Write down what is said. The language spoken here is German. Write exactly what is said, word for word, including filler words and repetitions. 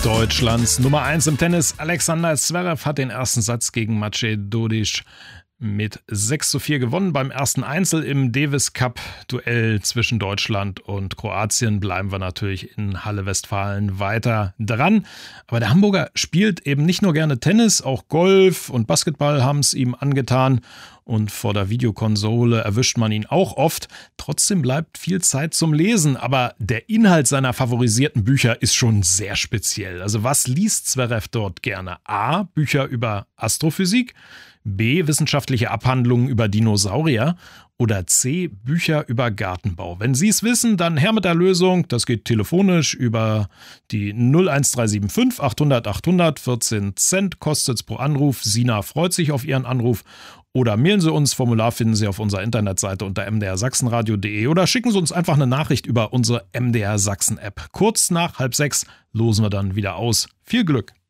Deutschlands Nummer eins im Tennis, Alexander Zverev, hat den ersten Satz gegen Maciej Dodic mit sechs zu vier gewonnen. Beim ersten Einzel im Davis Cup Duell zwischen Deutschland und Kroatien bleiben wir natürlich in Halle Westfalen weiter dran. Aber der Hamburger spielt eben nicht nur gerne Tennis, auch Golf und Basketball haben es ihm angetan. Und vor der Videokonsole erwischt man ihn auch oft. Trotzdem bleibt viel Zeit zum Lesen. Aber der Inhalt seiner favorisierten Bücher ist schon sehr speziell. Also was liest Zverev dort gerne? A. Bücher über Astrophysik. B. Wissenschaftliche Abhandlungen über Dinosaurier. Oder C. Bücher über Gartenbau. Wenn Sie es wissen, dann her mit der Lösung. Das geht telefonisch über die null eins drei sieben fünf achthundert achthundert. vierzehn Cent kostet es pro Anruf. Sina freut sich auf Ihren Anruf. Oder mailen Sie uns, Formular finden Sie auf unserer Internetseite unter m d r sachsenradio punkt d e oder schicken Sie uns einfach eine Nachricht über unsere M D R Sachsen App. Kurz nach halb sechs losen wir dann wieder aus. Viel Glück!